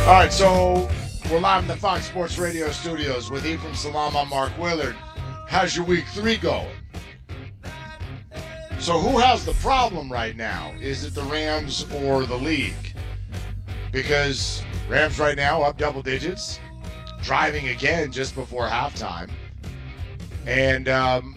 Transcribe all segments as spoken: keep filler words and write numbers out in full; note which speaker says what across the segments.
Speaker 1: All right, so we're live in the Fox Sports Radio studios with Ephraim Salam. I'm Mark Willard. How's your week three going? So who has the problem right now? Is it the Rams or the league? Because Rams right now up double digits, driving again just before halftime. And um,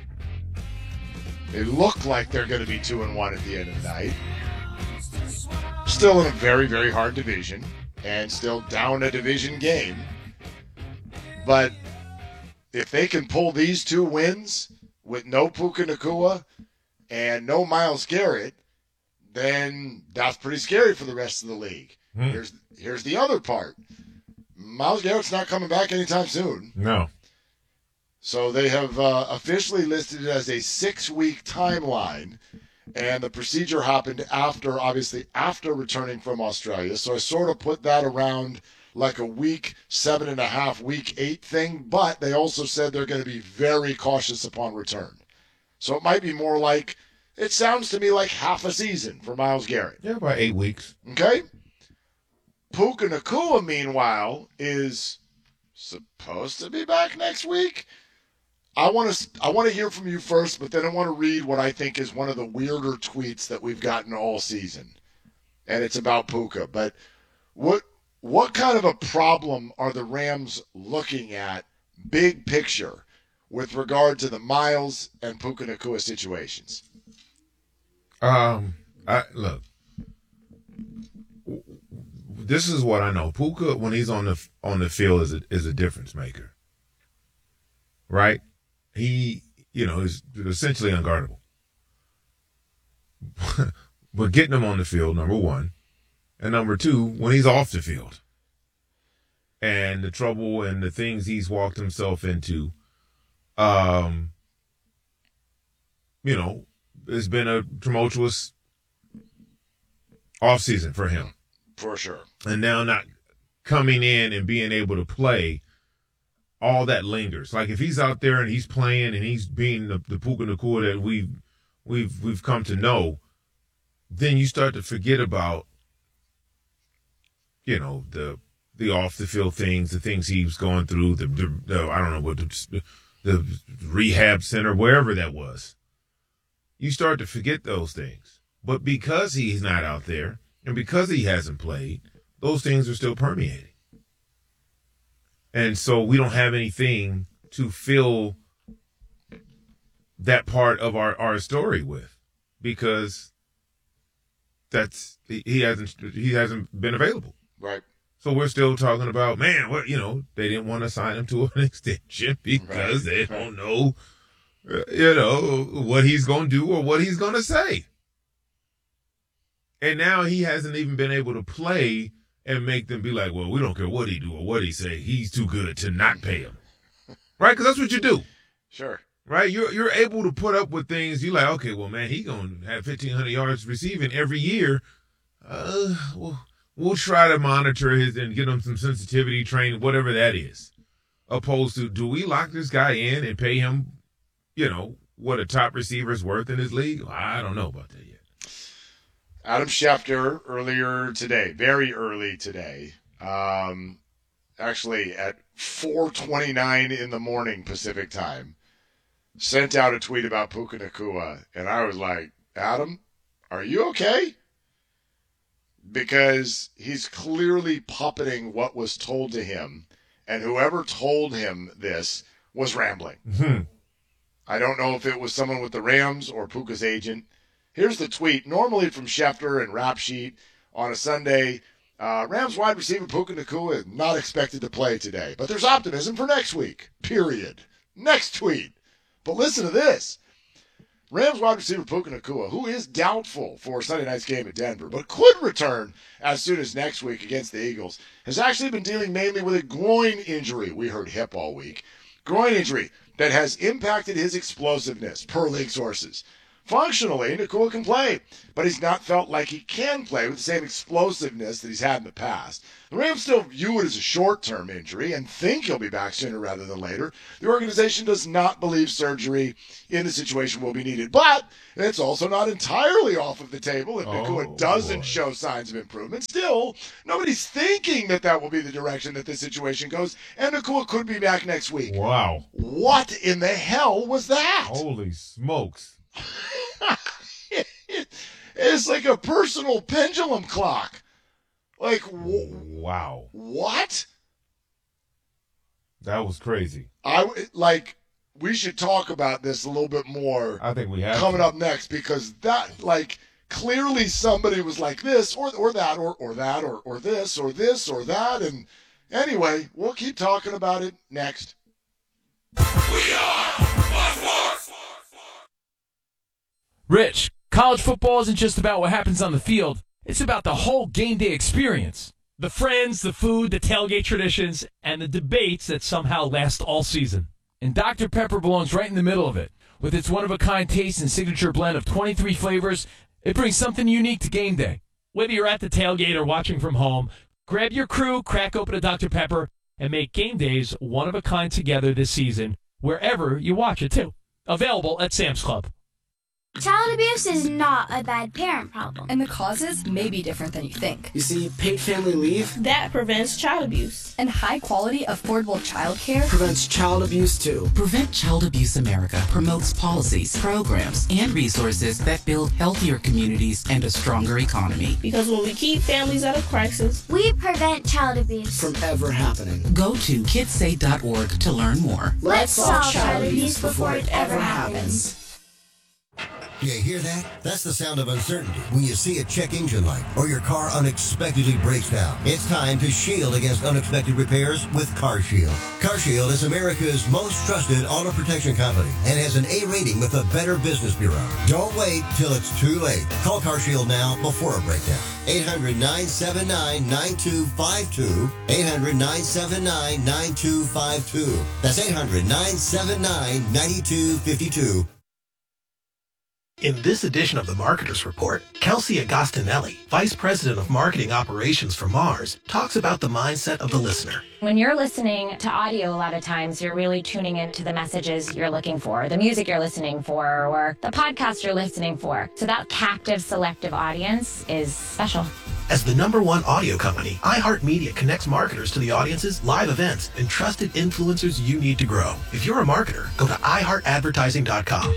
Speaker 1: they look like they're going to be two and one at the end of the night. Still in a very, very hard division. And still down a division game. But if they can pull these two wins with no Puka Nacua and no Myles Garrett, then that's pretty scary for the rest of the league. Mm. Here's here's the other part. Myles Garrett's not coming back anytime soon.
Speaker 2: No.
Speaker 1: So they have uh, officially listed it as a six-week timeline. And the procedure happened after, obviously, after returning from Australia. So I sort of put that around like a week, seven and a half, week eight thing. But they also said they're going to be very cautious upon return. So it might be more like, it sounds to me like half a season for Myles Garrett.
Speaker 2: Yeah, about eight weeks.
Speaker 1: Okay? Puka Nacua, meanwhile, is supposed to be back next week. I want to I want to hear from you first, but then I want to read what I think is one of the weirder tweets that we've gotten all season, and it's about Puka. But what what kind of a problem are the Rams looking at, big picture, with regard to the Myles and Puka Nacua situations?
Speaker 2: Um, I look. This is what I know. Puka, when he's on the on the field, is a, is a difference maker, right? He, you know, is essentially unguardable. But getting him on the field, number one. And number two, when he's off the field. And the trouble and the things he's walked himself into, um, you know, it's been a tumultuous offseason for him.
Speaker 1: For sure.
Speaker 2: And now not coming in and being able to play, all that lingers. Like if he's out there and he's playing and he's being the, the Puka Nacua that we've we've we've come to know, then you start to forget about, you know, the the off the field things, the things he was going through, the, the, the I don't know what the, the rehab center, wherever that was. You start to forget those things. But because he's not out there and because he hasn't played, those things are still permeating. And so we don't have anything to fill that part of our, our story with, because that's he hasn't he hasn't been available.
Speaker 1: Right.
Speaker 2: So we're still talking about, man, what, you know, they didn't want to sign him to an extension because right. they don't know, you know, what he's going to do or what he's going to say. And now he hasn't even been able to play and make them be like, well, we don't care what he do or what he say. He's too good to not pay him. Right? Because that's what you do.
Speaker 1: Sure.
Speaker 2: Right? You're you're able to put up with things. You're like, okay, well, man, he going to have fifteen hundred yards receiving every year. Uh, we'll, we'll try to monitor his and get him some sensitivity training, whatever that is. Opposed to, do we lock this guy in and pay him, you know, what a top receiver is worth in his league? I don't know about that yet.
Speaker 1: Adam Schefter earlier today, very early today, um, actually at four twenty-nine in the morning Pacific time, sent out a tweet about Puka Nacua, and I was like, Adam, are you okay? Because he's clearly puppeting what was told to him, and whoever told him this was rambling.
Speaker 2: Mm-hmm.
Speaker 1: I don't know if it was someone with the Rams or Puka's agent. Here's the tweet, normally from Schefter and Rap Sheet on a Sunday. Uh, Rams wide receiver Puka Nacua is not expected to play today, but there's optimism for next week, period. Next tweet. But listen to this. Rams wide receiver Puka Nacua, who is doubtful for Sunday night's game at Denver, but could return as soon as next week against the Eagles, has actually been dealing mainly with a groin injury. We heard hip all week. Groin injury that has impacted his explosiveness, per league sources. Functionally, Nacua can play, but he's not felt like he can play with the same explosiveness that he's had in the past. The Rams still view it as a short-term injury and think he'll be back sooner rather than later. The organization does not believe surgery in the situation will be needed, but it's also not entirely off of the table if
Speaker 2: Oh,
Speaker 1: Nacua doesn't
Speaker 2: boy.
Speaker 1: show signs of improvement. Still, nobody's thinking that that will be the direction that this situation goes, and Nacua could be back next week.
Speaker 2: Wow.
Speaker 1: What in the hell was that?
Speaker 2: Holy smokes.
Speaker 1: It's like a personal pendulum clock. Like, w-
Speaker 2: Wow.
Speaker 1: what?
Speaker 2: That was crazy.
Speaker 1: I w- like. We should talk about this a little bit more
Speaker 2: I think we have
Speaker 1: coming
Speaker 2: to.
Speaker 1: up next, because that, like, clearly somebody was like this or or that or or that or or this or this or that, and anyway, we'll keep talking about it next.
Speaker 3: We are Fox Sports.
Speaker 4: Rich, college football isn't just about what happens on the field. It's about the whole game day experience. The friends, the food, the tailgate traditions, and the debates that somehow last all season. And Doctor Pepper belongs right in the middle of it. With its one-of-a-kind taste and signature blend of twenty-three flavors, it brings something unique to game day. Whether you're at the tailgate or watching from home, grab your crew, crack open a Doctor Pepper, and make game days one-of-a-kind together this season, wherever you watch it, too. Available at Sam's Club.
Speaker 5: Child abuse is not a bad parent problem.
Speaker 6: And the causes may be different than you think.
Speaker 7: You see, paid family leave
Speaker 8: that prevents child abuse.
Speaker 6: And high-quality, affordable childcare
Speaker 7: prevents child abuse, too.
Speaker 9: Prevent Child Abuse America promotes policies, programs, and resources that build healthier communities and a stronger economy.
Speaker 8: Because when we keep families out of crisis,
Speaker 5: we prevent child abuse
Speaker 7: from ever happening.
Speaker 9: Go to kids say dot org to learn more.
Speaker 5: Let's solve child abuse before it ever happens.
Speaker 10: You hear that? That's the sound of uncertainty when you see a check engine light or your car unexpectedly breaks down. It's time to shield against unexpected repairs with CarShield. CarShield is America's most trusted auto protection company and has an A rating with the Better Business Bureau. Don't wait till it's too late. Call CarShield now before a breakdown. eight hundred, nine seven nine, nine two five two. eight hundred, nine seven nine, nine two five two. That's eight hundred, nine seven nine, nine two five two.
Speaker 11: In this edition of the Marketers Report, Kelsey Agostinelli, Vice President of Marketing Operations for Mars, talks about the mindset of the listener.
Speaker 12: When you're listening to audio, a lot of times you're really tuning into the messages you're looking for, the music you're listening for, or the podcast you're listening for. So that captive, selective audience is special.
Speaker 11: As the number one audio company, iHeartMedia connects marketers to the audiences, live events, and trusted influencers you need to grow. If you're a marketer, go to i heart advertising dot com.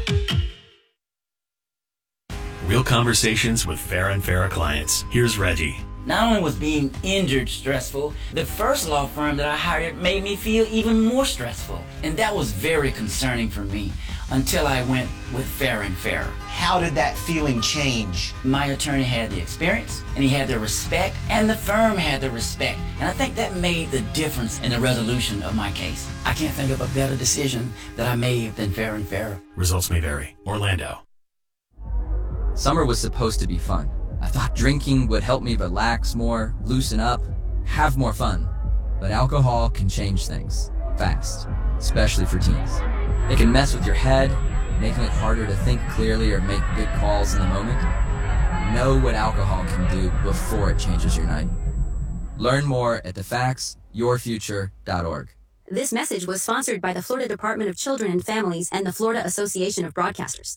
Speaker 13: Real conversations with Farah and Farah clients. Here's Reggie.
Speaker 14: Not only was being injured stressful, the first law firm that I hired made me feel even more stressful. And that was very concerning for me until I went with Farah and Farah.
Speaker 15: How did that feeling change?
Speaker 14: My attorney had the experience, and he had the respect, and the firm had the respect. And I think that made the difference in the resolution of my case. I can't think of a better decision that I made than Farah and Farah.
Speaker 13: Results may vary. Orlando.
Speaker 16: Summer was supposed to be fun. I thought drinking would help me relax more, loosen up, have more fun. But alcohol can change things, fast, especially for teens. It can mess with your head, making it harder to think clearly or make good calls in the moment. Know what alcohol can do before it changes your night. Learn more at the facts your future dot org.
Speaker 17: This message was sponsored by the Florida Department of Children and Families and the Florida Association of Broadcasters.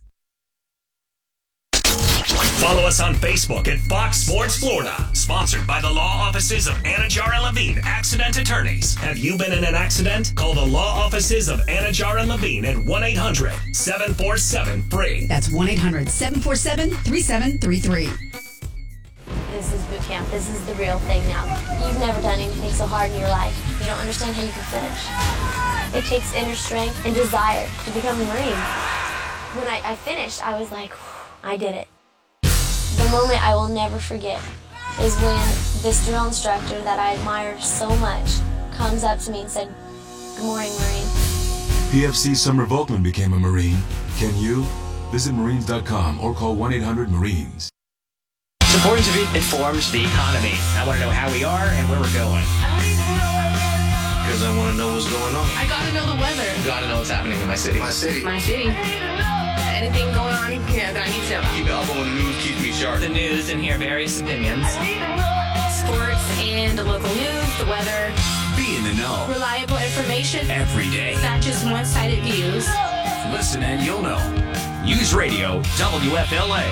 Speaker 3: Follow us on Facebook at Fox Sports Florida. Sponsored by the law offices of Anajar and Levine, accident attorneys. Have you been in an accident? Call the law offices of Anajar and Levine at one eight hundred, seven four seven, F R E E.
Speaker 18: That's one eight hundred, seven four seven, three seven three three.
Speaker 5: This is boot camp. This is the real thing now. You've never done anything so hard in your life. You don't understand how you can finish. It takes inner strength and desire to become a Marine. When I, I finished, I was like, I did it. The moment I will never forget is when this drill instructor that I admired so much comes up to me and said, "Good morning, Marine."
Speaker 19: P F C Summer Volkman became a Marine. Can you? Visit Marines dot com or call one eight hundred Marines.
Speaker 20: Supporting Tavit informs the economy. I want to know how we are and where we're going. because I want to know what's going on.
Speaker 8: I gotta know the weather.
Speaker 20: Gotta know what's happening in my city. My city.
Speaker 8: My city. Anything going on, yeah, that I need to know.
Speaker 20: Keep it up on the news, keep me sharp.
Speaker 21: The news and hear various opinions.
Speaker 8: Sports and the local news, the weather.
Speaker 3: Be in the know.
Speaker 8: Reliable information.
Speaker 3: Every day.
Speaker 8: Not just one-sided views.
Speaker 3: Listen and you'll know. News Radio, W F L A.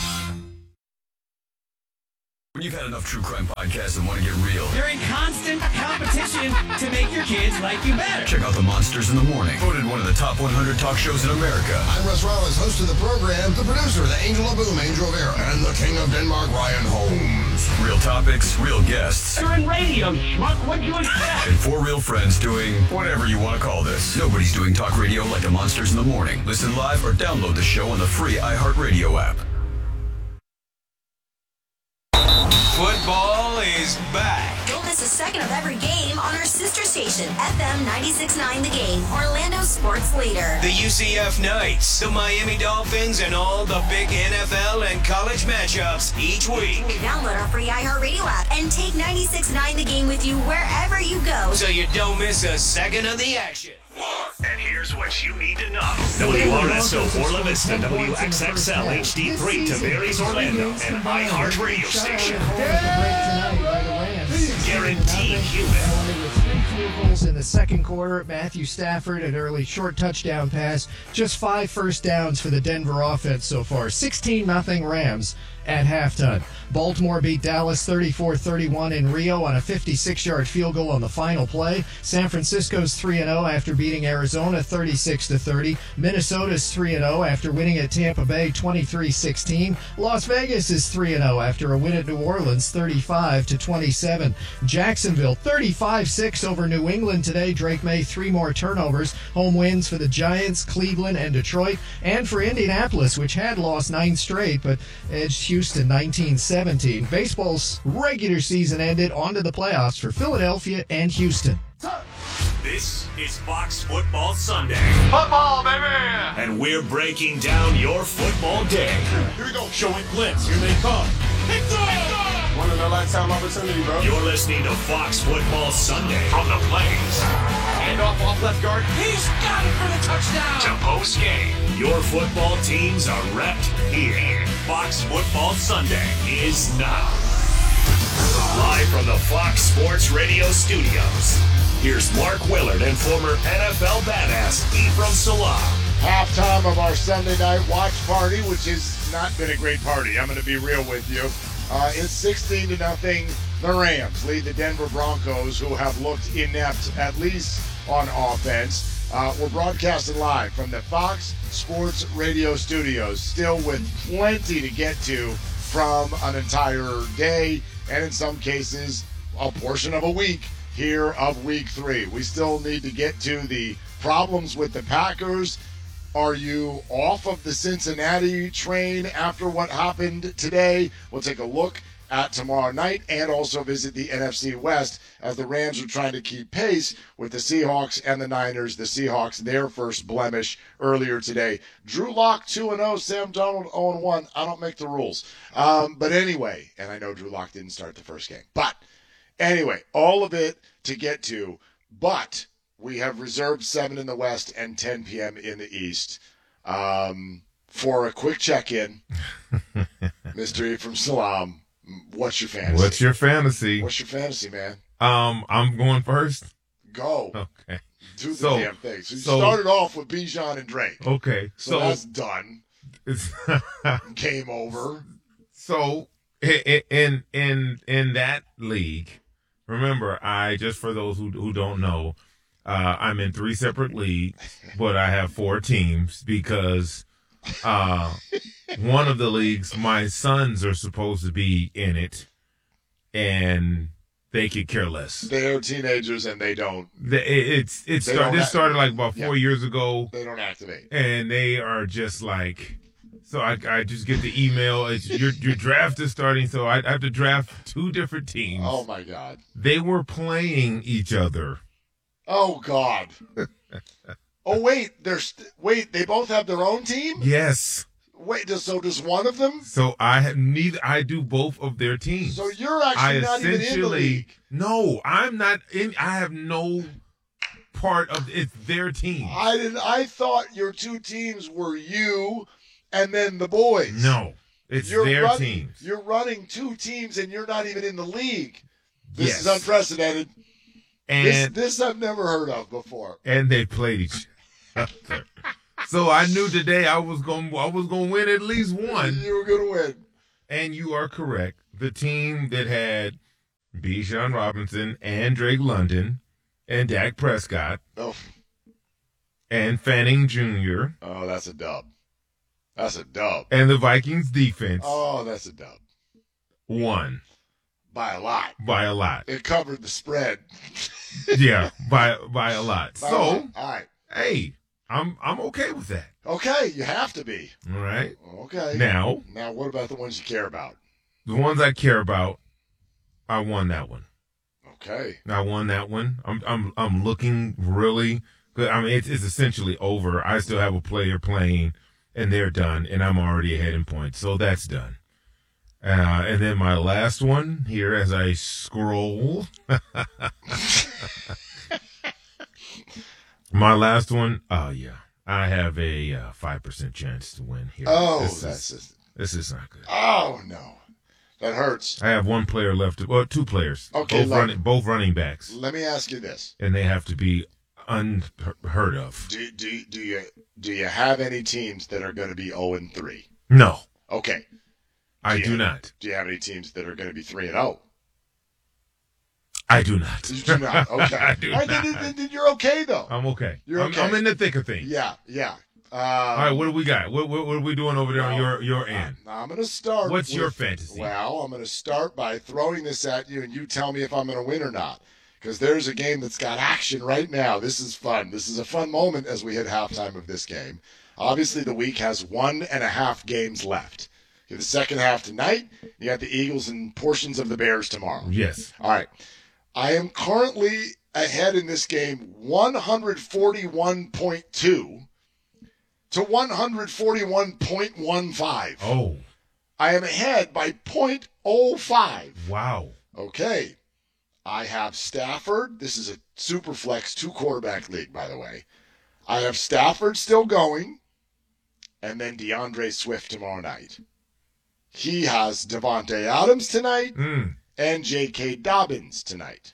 Speaker 22: When you've had enough true crime podcasts and want to get real,
Speaker 23: you're in constant competition to make your kids like you better.
Speaker 22: Check out The Monsters in the Morning, voted one of the top one hundred talk shows in America.
Speaker 24: I'm Russ Rollins, host of the program, the producer, the angel of boom, Angel Rivera, and the king of Denmark, Ryan Holmes.
Speaker 22: Real topics, real guests.
Speaker 23: You're in radio, schmuck. What'd you expect?
Speaker 22: And four real friends doing whatever you want to call this. Nobody's doing talk radio like The Monsters in the Morning. Listen live or download the show on the free iHeartRadio app.
Speaker 25: Football is back.
Speaker 26: Don't miss a second of every game on our sister station, F M ninety-six point nine The Game, Orlando sports leader.
Speaker 25: The U C F Knights, the Miami Dolphins, and all the big N F L and college matchups each week.
Speaker 26: Download our free iHeartRadio app and take ninety-six point nine The Game with you wherever you go,
Speaker 25: so you don't miss a second of the action.
Speaker 3: And here's what you need to know. W R S O Orla Vista, W X X L H D three, Tavares Orlando, and iHeart Radio Station. Guaranteed human.
Speaker 27: In the second quarter, Matthew Stafford, an early short touchdown pass. Just five first downs for the Denver offense so far. sixteen nothing Rams at halftime. Baltimore beat Dallas thirty-four thirty-one in Rio on a fifty-six-yard field goal on the final play. San Francisco's three and oh after beating Arizona thirty-six to thirty. Minnesota's three and oh after winning at Tampa Bay twenty-three sixteen. Las Vegas is three and oh after a win at New Orleans thirty-five to twenty-seven. Jacksonville thirty-five six over New England today. Drake May three more turnovers. Home wins for the Giants, Cleveland, and Detroit, and for Indianapolis, which had lost nine straight but edged Houston nineteen seventeen. Baseball's regular season ended. On to the playoffs for Philadelphia and Houston.
Speaker 3: This is Fox Football Sunday.
Speaker 24: Football, baby!
Speaker 3: And we're breaking down your football day.
Speaker 24: Here we go.
Speaker 3: Showing blitz. Here they come.
Speaker 24: It's on! One in a lifetime opportunity, bro.
Speaker 3: You're listening to Fox Football Sunday from the Plains.
Speaker 23: Hand off off left guard. He's got it for the touchdown.
Speaker 3: To post game. Your football teams are repped here. Fox Football Sunday is now. Live from the Fox Sports Radio studios. Here's Mark Willard and former N F L badass Ephraim Salah.
Speaker 1: Halftime of our Sunday night watch party, which has not been a great party. I'm going to be real with you. Uh, it's sixteen to nothing. The Rams lead the Denver Broncos, who have looked inept, at least on offense. Uh, we're broadcasting live from the Fox Sports Radio studios, still with plenty to get to from an entire day, and in some cases, a portion of a week here of week three. We still need to get to the problems with the Packers. Are you off of the Cincinnati train after what happened today? We'll take a look at tomorrow night and also visit the N F C West as the Rams are trying to keep pace with the Seahawks and the Niners. The Seahawks, their first blemish earlier today. Drew Lock two and oh, Sam Darnold oh and one. I don't make the rules. Um, but anyway, and I know Drew Lock didn't start the first game. But anyway, all of it to get to. But we have reserved seven in the West and ten p.m. in the East. Um, for a quick check-in, Mister Ephraim Salam, what's your fantasy?
Speaker 2: What's your fantasy?
Speaker 1: What's your fantasy, man?
Speaker 2: Um, I'm going first.
Speaker 1: Go.
Speaker 2: Okay.
Speaker 1: Do the
Speaker 2: so,
Speaker 1: damn thing. So you
Speaker 2: so,
Speaker 1: started off with Bijan and Drake.
Speaker 2: Okay.
Speaker 1: So,
Speaker 2: so
Speaker 1: that's done.
Speaker 2: It's
Speaker 1: Game over.
Speaker 2: So in in in that league, remember, I just for those who who don't know, uh, I'm in three separate leagues, but I have four teams because uh, one of the leagues, my sons are supposed to be in it, and they could care less.
Speaker 1: They're teenagers and they don't.
Speaker 2: They, it's it's
Speaker 1: they
Speaker 2: start,
Speaker 1: don't
Speaker 2: this
Speaker 1: act-
Speaker 2: started like about four
Speaker 1: yeah.
Speaker 2: years ago.
Speaker 1: They don't activate,
Speaker 2: and they are just like. So I, I just get the email. It's, your your draft is starting, so I have to draft two different teams.
Speaker 1: Oh my God!
Speaker 2: They were playing each other.
Speaker 1: Oh God! Oh wait, they're st- wait. They both have their own team.
Speaker 2: Yes.
Speaker 1: Wait, does, so does one of them?
Speaker 2: So I have neither. I do both of their teams.
Speaker 1: So you're actually
Speaker 2: I
Speaker 1: not even in the league.
Speaker 2: No, I'm not in. I have no part of it's their team.
Speaker 1: I didn't. I thought your two teams were you and then the boys.
Speaker 2: No, it's
Speaker 1: you're
Speaker 2: their
Speaker 1: run,
Speaker 2: teams.
Speaker 1: You're running two teams and you're not even in the league. This
Speaker 2: Yes.
Speaker 1: is unprecedented.
Speaker 2: And
Speaker 1: this, this I've never heard of before.
Speaker 2: and they played each other. So I knew today I was going. I was going to win at least one.
Speaker 1: You were going to win.
Speaker 2: And you are correct. The team that had Bijan Robinson and Drake London and Dak Prescott
Speaker 1: Oh,
Speaker 2: and Fanning Junior
Speaker 1: oh, that's a dub. That's a dub.
Speaker 2: and the Vikings defense
Speaker 1: Oh, that's a dub.
Speaker 2: won
Speaker 1: By a lot.
Speaker 2: by a lot.
Speaker 1: It covered the spread.
Speaker 2: Yeah, by by a lot.
Speaker 1: By a
Speaker 2: So,
Speaker 1: lot. All right.
Speaker 2: hey, I'm I'm okay with that.
Speaker 1: Okay, you have to be.
Speaker 2: All right.
Speaker 1: Okay.
Speaker 2: Now,
Speaker 1: Now, what about the ones you care about?
Speaker 2: the ones I care about, I won that one.
Speaker 1: Okay.
Speaker 2: I won that one. I'm I'm I'm looking really good. I mean, it's it's essentially over. I still have a player playing, and they're done, and I'm already ahead in points, so that's done. Uh, and then my last one here, as I scroll, my last one. Oh yeah, I have a uh, five percent chance to win here.
Speaker 1: Oh,
Speaker 2: this
Speaker 1: that's
Speaker 2: is,
Speaker 1: just,
Speaker 2: this is not good.
Speaker 1: oh no, that hurts.
Speaker 2: I have one player left. Well, two players.
Speaker 1: Okay,
Speaker 2: both
Speaker 1: like-
Speaker 2: running both running backs,
Speaker 1: Let me ask you this:
Speaker 2: and they have to be unheard of.
Speaker 1: Do do do you do you have any teams that are going to be zero and three?
Speaker 2: No,
Speaker 1: Okay.
Speaker 2: I
Speaker 1: you
Speaker 2: do
Speaker 1: have-
Speaker 2: not.
Speaker 1: Do you have any teams that are going to be three and zero?
Speaker 2: I do not.
Speaker 1: You do not. Okay.
Speaker 2: I do
Speaker 1: All right,
Speaker 2: not.
Speaker 1: then, then, then you're okay though.
Speaker 2: I'm okay.
Speaker 1: You're
Speaker 2: I'm,
Speaker 1: okay.
Speaker 2: I'm in the thick of things.
Speaker 1: Yeah, yeah. Um,
Speaker 2: All right, what do we got? What, what, what are we doing over there on your your end?
Speaker 1: Now I'm going to start.
Speaker 2: What's your
Speaker 1: with-
Speaker 2: fantasy?
Speaker 1: Well, I'm going to start by throwing this at you, and you tell me if I'm going to win or not. Because there's a game that's got action right now. This is fun. This is a fun moment as we hit halftime of this game. Obviously, the week has one and a half games left. You have the second half tonight. You got the Eagles and portions of the Bears tomorrow.
Speaker 2: Yes.
Speaker 1: All right. I am currently ahead in this game one forty-one point two to one forty-one point one five.
Speaker 2: Oh,
Speaker 1: I am ahead by point oh five.
Speaker 2: wow.
Speaker 1: Okay. I have Stafford. This is a super flex two quarterback league, by the way. I have Stafford still going, and then DeAndre Swift tomorrow night. He has Devontae Adams tonight
Speaker 2: Mm.
Speaker 1: and J K. Dobbins tonight.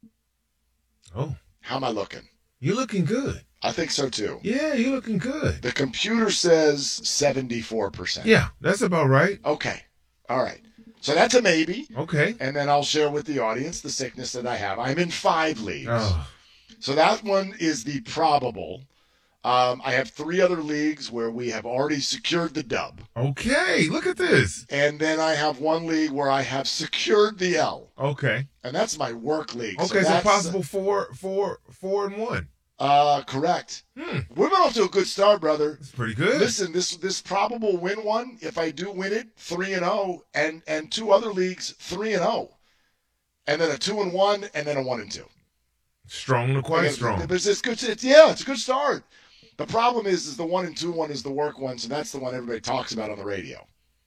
Speaker 2: Oh,
Speaker 1: How am I looking?
Speaker 2: you're looking good.
Speaker 1: I think so too.
Speaker 2: Yeah, you're looking good.
Speaker 1: The computer says seventy-four percent.
Speaker 2: Yeah, that's about right.
Speaker 1: Okay. All right. So that's a maybe.
Speaker 2: Okay.
Speaker 1: And then I'll share with the audience the sickness that I have. I'm in five leagues.
Speaker 2: Oh,
Speaker 1: So that one is the probable. Um, I have three other leagues where we have already secured the dub.
Speaker 2: okay. Look at this.
Speaker 1: And then I have one league where I have secured the L.
Speaker 2: Okay.
Speaker 1: And that's my work league.
Speaker 2: Okay, so,
Speaker 1: that's,
Speaker 2: possible four, four, four and one.
Speaker 1: Uh, correct.
Speaker 2: Hmm.
Speaker 1: We've been off to a good start, brother.
Speaker 2: It's pretty good.
Speaker 1: Listen, this this probable win one, if I do win it, three and oh, and and two other leagues, three and oh. And then a two and one, and then a one and two.
Speaker 2: Strong to quite
Speaker 1: But
Speaker 2: strong.
Speaker 1: It's, it's good. It's, yeah, it's a good start. The problem is, is the one and two one is the work one, so that's the one everybody talks about on the radio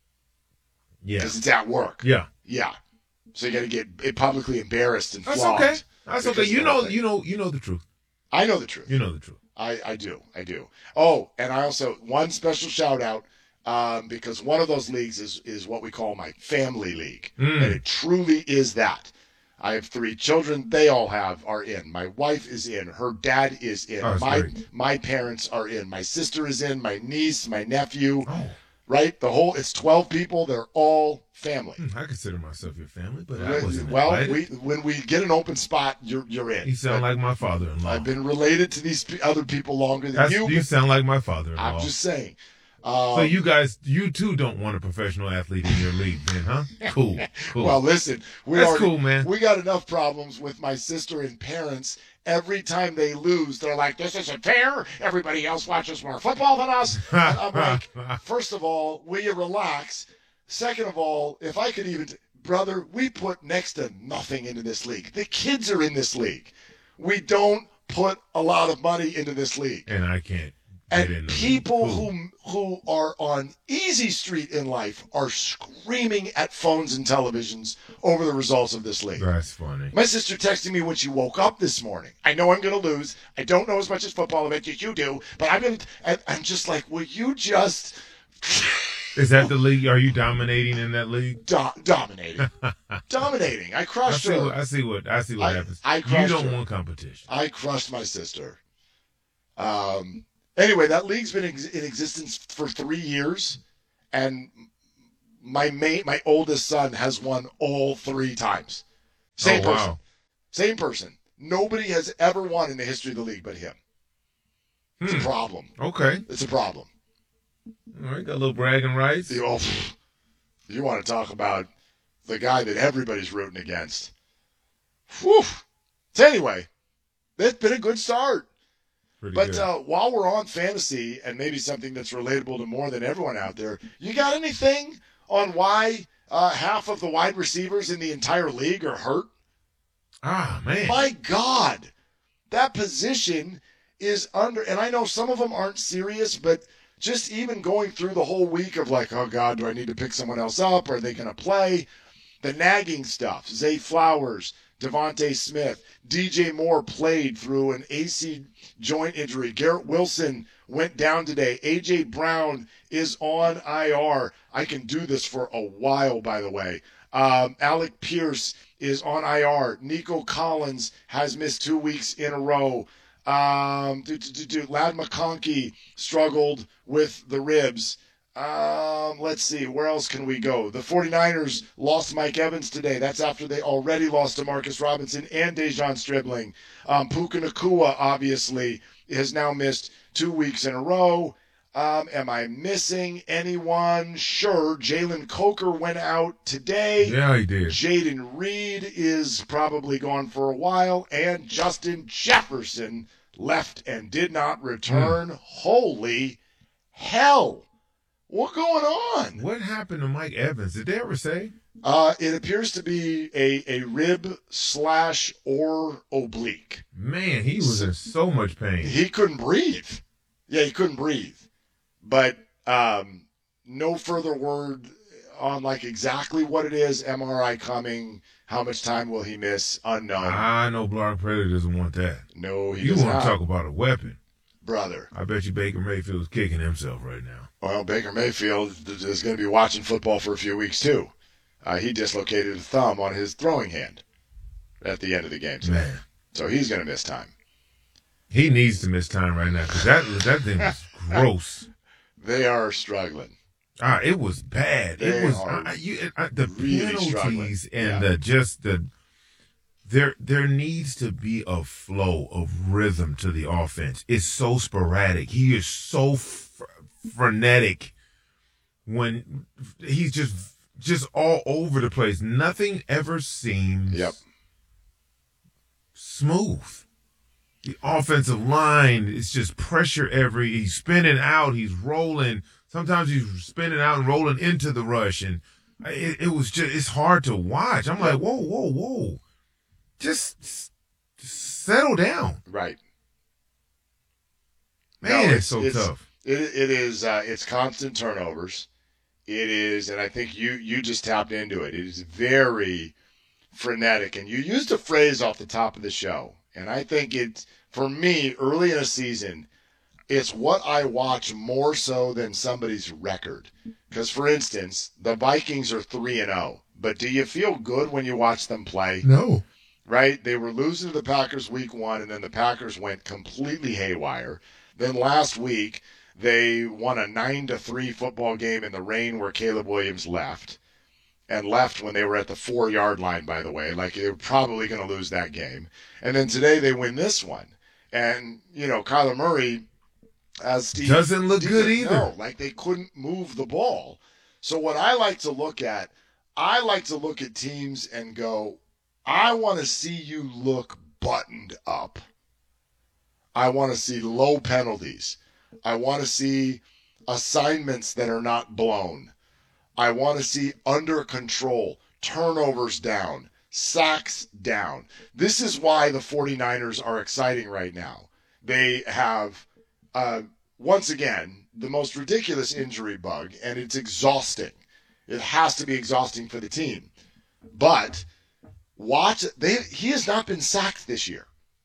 Speaker 2: Yeah.
Speaker 1: because it's at work.
Speaker 2: Yeah.
Speaker 1: Yeah. So you got to get it publicly embarrassed and
Speaker 2: That's
Speaker 1: flogged.
Speaker 2: okay. That's okay.
Speaker 1: because
Speaker 2: You
Speaker 1: of the
Speaker 2: know,
Speaker 1: thing.
Speaker 2: you know, you know the truth.
Speaker 1: I know the truth.
Speaker 2: You know the truth.
Speaker 1: I, I do. I do. Oh, and I also, one special shout out, um, because one of those leagues is, is what we call my family league.
Speaker 2: Mm.
Speaker 1: And it truly is that. I have three children. They all have are in. My wife is in. Her dad is in.
Speaker 2: Oh, that's
Speaker 1: my
Speaker 2: great.
Speaker 1: my parents are in. My sister is in. My niece, my nephew.
Speaker 2: Oh.
Speaker 1: Right? The whole, it's twelve people. They're all family.
Speaker 2: Hmm, I consider myself your family, but I wasn't
Speaker 1: well,
Speaker 2: invited.
Speaker 1: we, when we get an open spot, you're you're in.
Speaker 2: You sound like my father-in-law.
Speaker 1: I've been related to these pe- other people longer than
Speaker 2: That's,
Speaker 1: you.
Speaker 2: you
Speaker 1: but
Speaker 2: sound like my father-in-law.
Speaker 1: I'm just saying. Um,
Speaker 2: so you guys, you too don't want a professional athlete in your league, then, huh? Cool, cool.
Speaker 1: Well, listen, we
Speaker 2: That's
Speaker 1: already,
Speaker 2: cool, man.
Speaker 1: We got enough problems with my sister and parents. Every time they lose, they're like, "This isn't fair. Everybody else watches more football than us." And I'm like, first of all, will you relax? Second of all, if I could even, brother, we put next to nothing into this league. The kids are in this league. We don't put a lot of money into this league.
Speaker 2: and I can't
Speaker 1: And people who who are on easy street in life are screaming at phones and televisions over the results of this league.
Speaker 2: That's funny.
Speaker 1: My sister texted me when she woke up this morning. I know I'm going to lose. I don't know as much as football about as you do, but I'm going to, I'm just like, will you just...
Speaker 2: Is that the league? Are you dominating in that league?
Speaker 1: Do- dominating. dominating. I crushed
Speaker 2: I see
Speaker 1: her.
Speaker 2: What, I see what I see what
Speaker 1: I,
Speaker 2: happens.
Speaker 1: I crushed
Speaker 2: you don't
Speaker 1: her.
Speaker 2: want competition.
Speaker 1: I crushed my sister. Um... Anyway, that league's been ex- in existence for three years, and my mate, my oldest son, has won all three times. Same
Speaker 2: oh, wow.
Speaker 1: person. Same person. Nobody has ever won in the history of the league but him. It's
Speaker 2: hmm.
Speaker 1: a problem.
Speaker 2: Okay.
Speaker 1: It's a problem.
Speaker 2: All right, got a little bragging rights.
Speaker 1: You, oh, you want to talk about the guy that everybody's rooting against. Whew. So anyway, it's been a good start.
Speaker 2: Pretty
Speaker 1: but
Speaker 2: good.
Speaker 1: uh, while we're on fantasy and maybe something that's relatable to more than everyone out there, you got anything on why uh, half of the wide receivers in the entire league are hurt?
Speaker 2: Ah, man.
Speaker 1: My God, that position is under, and I know some of them aren't serious, but just even going through the whole week of like, oh God, do I need to pick someone else up? Are they going to play? The nagging stuff, Zay Flowers, Devontae Smith, D J Moore played through an A C joint injury. Garrett Wilson went down today. A J Brown is on I R. I can do this for a while, by the way. Um, Alec Pierce is on I R. Nico Collins has missed two weeks in a row. Um, do, do, do, do. Ladd McConkey struggled with the ribs. Um, let's see, where else can we go? The 49ers lost Mike Evans today. That's after they already lost to Marcus Robinson and Dejon Stribling. Um, Puka Nacua, obviously, has now missed two weeks in a row. Um, am I missing anyone? Sure. Jalen Coker went out today.
Speaker 2: Yeah, he did.
Speaker 1: Jaden Reed is probably gone for a while. And Justin Jefferson left and did not return. Mm. Holy hell. What's going on?
Speaker 2: What happened to Mike Evans? Did they ever say?
Speaker 1: Uh, it appears to be a, a rib slash or oblique.
Speaker 2: Man, he was in so much pain.
Speaker 1: He couldn't breathe. Yeah, he couldn't breathe. But um, no further word on like exactly what it is. M R I coming. How much time will he miss? Unknown.
Speaker 2: I know Brock Purdy doesn't want that.
Speaker 1: No, he
Speaker 2: you
Speaker 1: does
Speaker 2: want
Speaker 1: not.
Speaker 2: to talk about a weapon.
Speaker 1: Brother.
Speaker 2: I bet you Baker Mayfield's kicking himself right now.
Speaker 1: Well, Baker Mayfield is going to be watching football for a few weeks, too. Uh, he dislocated a thumb on his throwing hand at the end of the game today.
Speaker 2: Man.
Speaker 1: So he's going to miss time.
Speaker 2: He needs to miss time right now because that, that thing was gross.
Speaker 1: They are struggling.
Speaker 2: Ah, it was bad.
Speaker 1: They
Speaker 2: it was
Speaker 1: are
Speaker 2: uh, you, uh, the
Speaker 1: really
Speaker 2: penalties
Speaker 1: struggling.
Speaker 2: and
Speaker 1: Yeah.
Speaker 2: the just the there there needs to be a flow of rhythm to the offense. It's so sporadic. He is so fr- frenetic when he's just just all over the place. Nothing ever seems
Speaker 1: Yep.
Speaker 2: smooth. The offensive line is just pressure every. He's spinning out. He's rolling. Sometimes he's spinning out and rolling into the rush, and it, it was just. It's hard to watch. I'm like, whoa, whoa, whoa, just, just settle down.
Speaker 1: Right.
Speaker 2: Man,
Speaker 1: No,
Speaker 2: it's, so tough.
Speaker 1: It, it is. Uh, it's constant turnovers. It is, and I think you you just tapped into it. It is very frenetic, and you used a phrase off the top of the show, and I think it's for me early in a season. It's what I watch more so than somebody's record. Because, for instance, the Vikings are three and oh. But do you feel good when you watch them play?
Speaker 2: No.
Speaker 1: Right? They were losing to the Packers week one, and then the Packers went completely haywire. Then last week, they won a nine to three football game in the rain where Caleb Williams left. And left when they were at the four-yard line, by the way. Like, they were probably going to lose that game. And then today they win this one. And, you know, Kyler Murray... As Steve,
Speaker 2: doesn't look
Speaker 1: Steve,
Speaker 2: good either.
Speaker 1: No, like they couldn't move the ball. So what I like to look at, I like to look at teams and go, I want to see you look buttoned up. I want to see low penalties. I want to see assignments that are not blown. I want to see under control, turnovers down, sacks down. This is why the 49ers are exciting right now. They have... Uh, once again, the most ridiculous injury bug, and it's exhausting. It has to be exhausting for the team. But watch, they, he has not been sacked this year.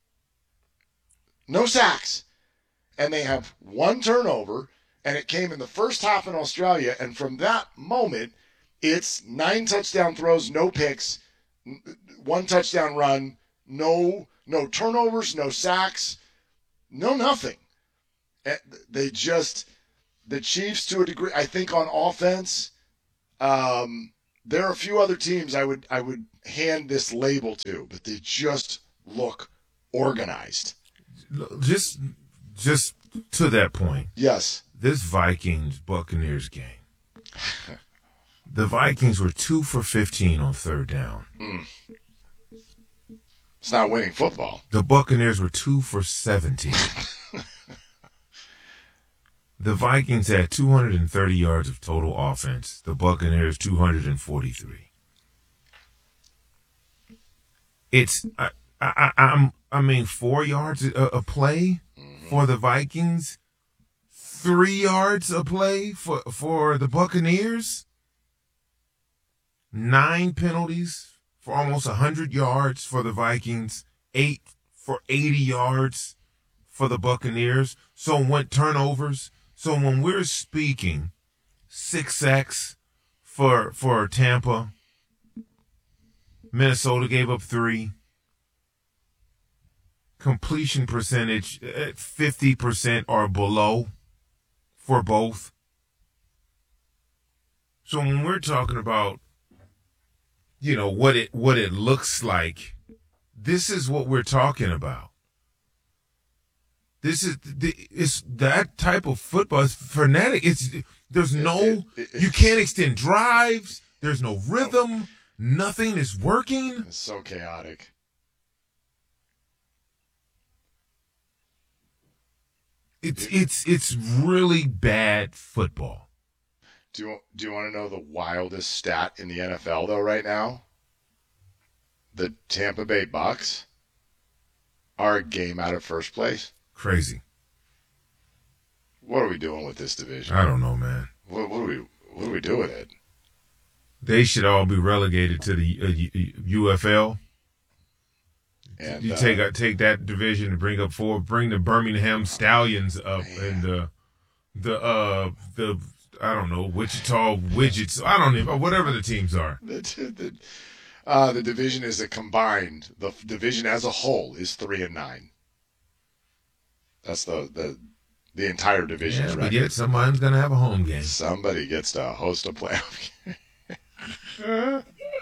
Speaker 1: No sacks. And they have one turnover, and it came in the first half in Australia, and from that moment, it's nine touchdown throws, no picks, one touchdown run, no no turnovers, no sacks, no nothing. They just, the Chiefs to a degree, I think on offense, um, there are a few other teams I would I would hand this label to, but they just look organized.
Speaker 2: Just, just to that point.
Speaker 1: Yes.
Speaker 2: This Vikings-Buccaneers game. The Vikings were two for fifteen on third down.
Speaker 1: Mm. It's not winning football.
Speaker 2: The Buccaneers were two for seventeen. The Vikings had two hundred thirty yards of total offense. The Buccaneers two hundred forty-three. It's I I I'm I mean four yards a, a play mm-hmm. for the Vikings, three yards a play for for the Buccaneers. Nine penalties for almost one hundred yards for the Vikings, eight for eighty yards for the Buccaneers. So when turnovers, so when we're speaking, six sacks for for Tampa, Minnesota gave up three. Completion percentage at fifty percent or below for both. So when we're talking about, you know, what it what it looks like, this is what we're talking about. This is the, it's that type of football. It's frenetic. It's there's no it, it, it, you can't extend drives. There's no rhythm. Nothing is working.
Speaker 1: It's so chaotic.
Speaker 2: It's it's it's really bad football.
Speaker 1: Do you, do you want to know the wildest stat in the N F L, though, right now? The Tampa Bay Bucks are a game out of first place.
Speaker 2: Crazy.
Speaker 1: What are we doing with this division?
Speaker 2: I don't know, man.
Speaker 1: What, what do we what do we do with it?
Speaker 2: They should all be relegated to the uh, U F L.
Speaker 1: And,
Speaker 2: you
Speaker 1: uh,
Speaker 2: take uh, take that division and bring up forward, bring the Birmingham Stallions up, man. and the the uh the I don't know Wichita Widgets. I don't even whatever the teams are.
Speaker 1: The, the, uh, the division is a combined. The division as a whole is three and nine. That's the the the entire division.
Speaker 2: Yeah,
Speaker 1: record.
Speaker 2: But yet somebody's gonna have a home game.
Speaker 1: Somebody gets to host a playoff game.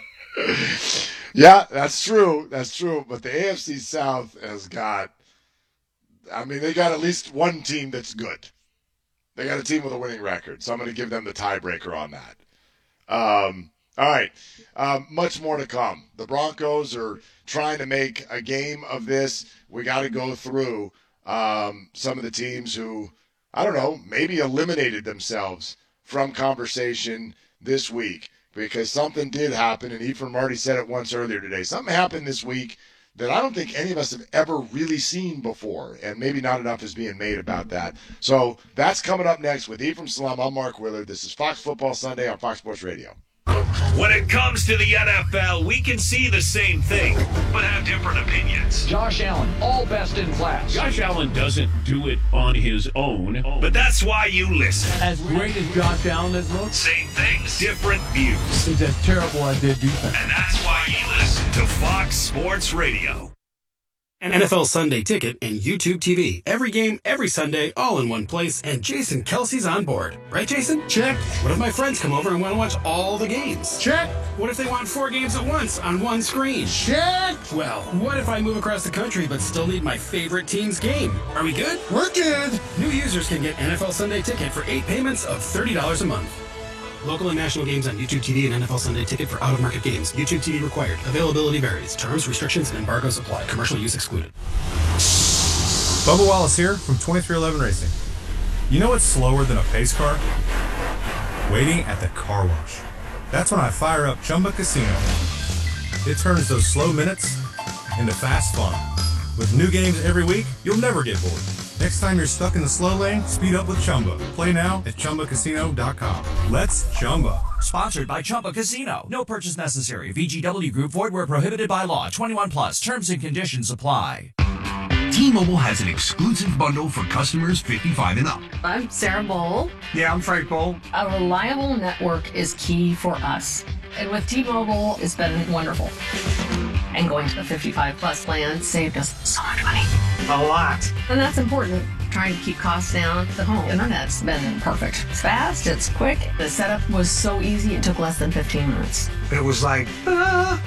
Speaker 1: Yeah, that's true. That's true. But the A F C South has got, I mean, they got at least one team that's good. They got a team with a winning record. So I'm going to give them the tiebreaker on that. Um, all right. Um, much more to come. The Broncos are trying to make a game of this. We got to go through um, some of the teams who, I don't know, maybe eliminated themselves from conversation this week. Because something did happen, and Ephraim already said it once earlier today. Something happened this week that I don't think any of us have ever really seen before, and maybe not enough is being made about that. So that's coming up next with Ephraim Salam. I'm Mark Willard. This is Fox Football Sunday on Fox Sports Radio.
Speaker 3: When it comes to the N F L, we can see the same thing, but have different opinions.
Speaker 4: Josh Allen, all best in class.
Speaker 6: Josh Allen doesn't do it on his own.
Speaker 3: But that's why you listen.
Speaker 4: As great as Josh Allen has looked,
Speaker 3: same things, different views.
Speaker 4: He's as terrible as their defense.
Speaker 3: And that's why you listen to Fox Sports Radio.
Speaker 7: N F L Sunday Ticket and YouTube T V. Every game, every Sunday, all in one place. And Jason Kelsey's on board. Right, Jason?
Speaker 4: Check.
Speaker 7: What if my friends come over and want to watch all the games?
Speaker 4: Check.
Speaker 7: What if they want four games at once on one screen?
Speaker 4: Check.
Speaker 7: Well, what if I move across the country but still need my favorite team's game? Are we good?
Speaker 4: We're good.
Speaker 7: New users can get N F L Sunday Ticket for eight payments of thirty dollars a month. Local and national games on YouTube T V and N F L Sunday Ticket for out-of-market games. YouTube T V required. Availability varies. Terms, restrictions, and embargoes apply. Commercial use excluded.
Speaker 9: Bubba Wallace here from twenty-three eleven Racing. You know what's slower than a pace car? Waiting at the car wash. That's when I fire up Chumba Casino. It turns those slow minutes into fast fun. With new games every week, you'll never get bored. Next time you're stuck in the slow lane, speed up with Chumba. Play now at Chumba Casino dot com. Let's Chumba.
Speaker 10: Sponsored by Chumba Casino. No purchase necessary. V G W Group. Void where prohibited by law. twenty-one plus. Terms and conditions apply.
Speaker 11: T-Mobile has an exclusive bundle for customers fifty-five and up.
Speaker 12: I'm Sarah Bowl.
Speaker 11: Yeah, I'm Frank Bowl.
Speaker 12: A reliable network is key for us. And with T-Mobile, it's been wonderful. And going to the fifty-five plus plan saved us so much money.
Speaker 11: A lot.
Speaker 12: And that's important. Trying to keep costs down. The home internet's been perfect. It's fast, it's quick. The setup was so easy, it took less than fifteen minutes.
Speaker 11: It was like, ah.